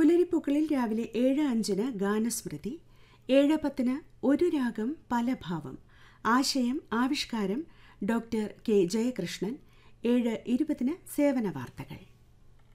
പുലരിപ്പൂക്കളിൽ രാവിലെ 7:05 ഗാനസ്മൃതി, 7:10 ഒരു രാഗം പല ഭാവം. ആശയം ആവിഷ്കാരം ഡോക്ടർ കെ ജയകൃഷ്ണൻ. 7:20 സേവന വാർത്തകൾ.